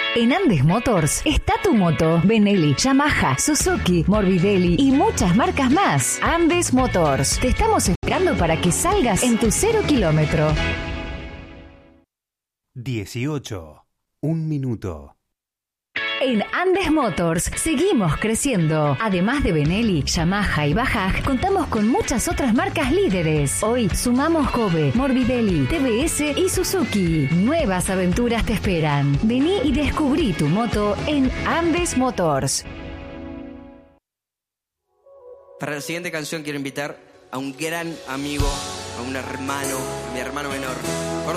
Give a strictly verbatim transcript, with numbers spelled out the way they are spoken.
En Andes Motors está tu moto. Benelli, Yamaha, Suzuki, Morbidelli y muchas marcas más. Andes Motors. Te estamos esperando para que salgas en tu cero kilómetro. dieciocho. Un minuto. En Andes Motors seguimos creciendo. Además de Benelli, Yamaha y Bajaj, contamos con muchas otras marcas líderes. Hoy sumamos Kobe, Morbidelli, T V S y Suzuki. Nuevas aventuras te esperan. Vení y descubrí tu moto en Andes Motors. Para la siguiente canción quiero invitar a un gran amigo, a un hermano, a mi hermano menor.